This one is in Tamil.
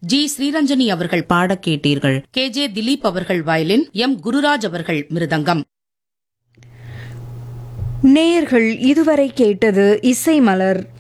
ஜி ஸ்ரீரஞ்சனி அவர்கள் பாடக் கேட்டீர்கள். கே.ஜே. திலீப் அவர்கள் வயலின், எம். குருராஜ் அவர்கள் மிருதங்கம். நேயர்கள் இதுவரை கேட்டது இசை மலர்.